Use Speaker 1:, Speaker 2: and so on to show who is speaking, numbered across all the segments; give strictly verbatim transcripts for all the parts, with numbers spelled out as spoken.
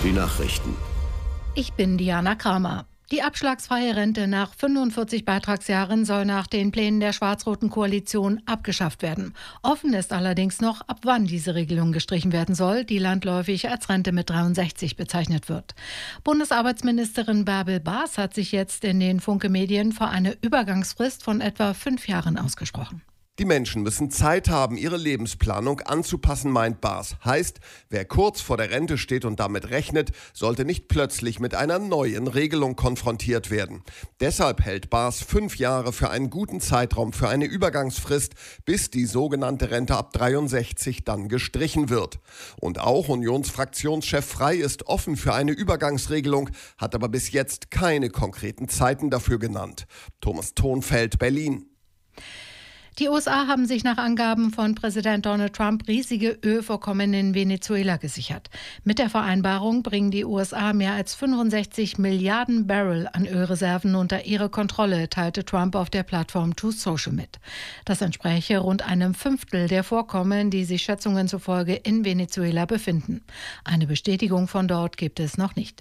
Speaker 1: Die Nachrichten.
Speaker 2: Ich bin Diana Kramer. Die abschlagsfreie Rente nach fünfundvierzig Beitragsjahren soll nach den Plänen der schwarz-roten Koalition abgeschafft werden. Offen ist allerdings noch, ab wann diese Regelung gestrichen werden soll, die landläufig als Rente mit dreiundsechzig bezeichnet wird. Bundesarbeitsministerin Bärbel Baas hat sich jetzt in den Funke-Medien für eine Übergangsfrist von etwa fünf Jahren ausgesprochen.
Speaker 3: Die Menschen müssen Zeit haben, ihre Lebensplanung anzupassen, meint Baas. Heißt, wer kurz vor der Rente steht und damit rechnet, sollte nicht plötzlich mit einer neuen Regelung konfrontiert werden. Deshalb hält Baas fünf Jahre für einen guten Zeitraum für eine Übergangsfrist, bis die sogenannte Rente ab dreiundsechzig dann gestrichen wird. Und auch Unionsfraktionschef Frey ist offen für eine Übergangsregelung, hat aber bis jetzt keine konkreten Zeiten dafür genannt. Thomas Thonfeld, Berlin.
Speaker 2: Die U S A haben sich nach Angaben von Präsident Donald Trump riesige Ölvorkommen in Venezuela gesichert. Mit der Vereinbarung bringen die U S A mehr als fünfundsechzig Milliarden Barrel an Ölreserven unter ihre Kontrolle, teilte Trump auf der Plattform Truth Social mit. Das entspräche rund einem Fünftel der Vorkommen, die sich Schätzungen zufolge in Venezuela befinden. Eine Bestätigung von dort gibt es noch nicht.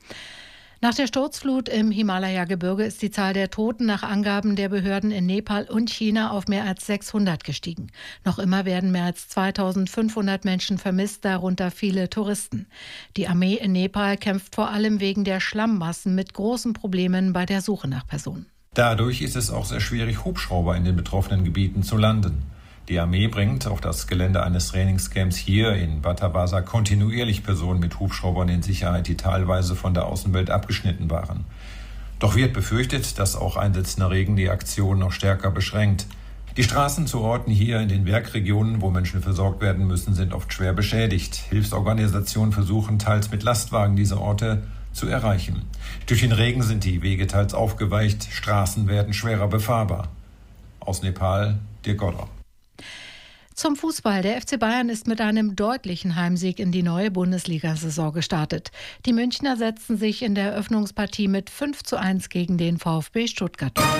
Speaker 2: Nach der Sturzflut im Himalaya-Gebirge ist die Zahl der Toten nach Angaben der Behörden in Nepal und China auf mehr als sechshundert gestiegen. Noch immer werden mehr als zweitausendfünfhundert Menschen vermisst, darunter viele Touristen. Die Armee in Nepal kämpft vor allem wegen der Schlammmassen mit großen Problemen bei der Suche nach Personen.
Speaker 4: Dadurch ist es auch sehr schwierig, Hubschrauber in den betroffenen Gebieten zu landen. Die Armee bringt auf das Gelände eines Trainingscamps hier in Batabasa kontinuierlich Personen mit Hubschraubern in Sicherheit, die teilweise von der Außenwelt abgeschnitten waren. Doch wird befürchtet, dass auch einsetzender Regen die Aktion noch stärker beschränkt. Die Straßen zu Orten hier in den Bergregionen, wo Menschen versorgt werden müssen, sind oft schwer beschädigt. Hilfsorganisationen versuchen teils mit Lastwagen diese Orte zu erreichen. Durch den Regen sind die Wege teils aufgeweicht, Straßen werden schwerer befahrbar. Aus Nepal, Dirk Godder.
Speaker 2: Zum Fußball. Der F C Bayern ist mit einem deutlichen Heimsieg in die neue Bundesliga-Saison gestartet. Die Münchner setzten sich in der Eröffnungspartie mit fünf zu eins gegen den VfB Stuttgart durch.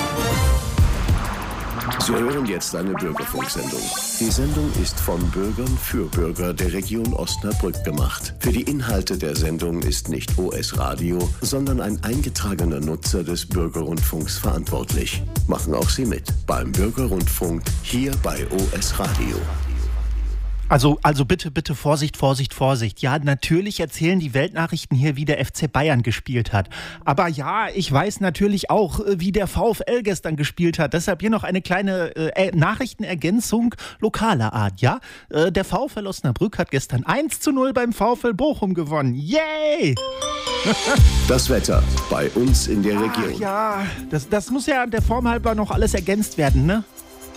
Speaker 1: Sie hören jetzt eine Bürgerfunksendung. Die Sendung ist von Bürgern für Bürger der Region Osnabrück gemacht. Für die Inhalte der Sendung ist nicht O S Radio, sondern ein eingetragener Nutzer des Bürgerrundfunks verantwortlich. Machen auch Sie mit beim Bürgerrundfunk hier bei O S Radio.
Speaker 5: Also, also bitte, bitte Vorsicht, Vorsicht, Vorsicht. Ja, natürlich erzählen die Weltnachrichten hier, wie der F C Bayern gespielt hat. Aber ja, ich weiß natürlich auch, wie der VfL gestern gespielt hat. Deshalb hier noch eine kleine äh, Nachrichtenergänzung lokaler Art, ja? Äh, der VfL Osnabrück hat gestern eins zu null beim VfL Bochum gewonnen. Yay!
Speaker 1: Das Wetter bei uns in der Region.
Speaker 5: Ach ja, das, das muss ja der Form halber noch alles ergänzt werden, ne?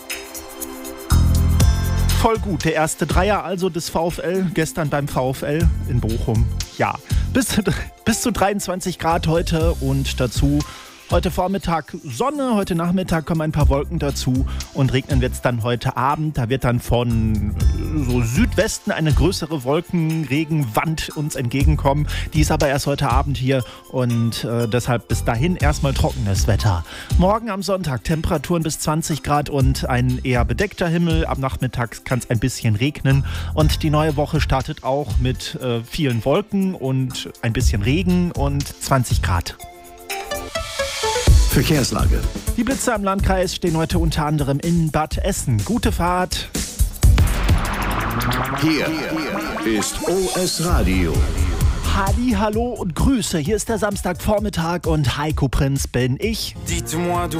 Speaker 5: Voll gut, der erste Dreier also des VfL, gestern beim VfL in Bochum. Ja, bis, bis zu dreiundzwanzig Grad heute und dazu heute Vormittag Sonne, heute Nachmittag kommen ein paar Wolken dazu und regnen wird es dann heute Abend. Da wird dann von so Südwesten eine größere Wolkenregenwand uns entgegenkommen. Die ist aber erst heute Abend hier und äh, deshalb bis dahin erstmal trockenes Wetter. Morgen am Sonntag Temperaturen bis zwanzig Grad und ein eher bedeckter Himmel. Am Nachmittag kann es ein bisschen regnen und die neue Woche startet auch mit äh, vielen Wolken und ein bisschen Regen und zwanzig Grad.
Speaker 1: Verkehrslage.
Speaker 5: Die Blitzer im Landkreis stehen heute unter anderem in Bad Essen. Gute Fahrt.
Speaker 1: Hier ist O S Radio.
Speaker 5: Halli, hallo und Grüße. Hier ist der Samstagvormittag und Heiko Prinz bin ich.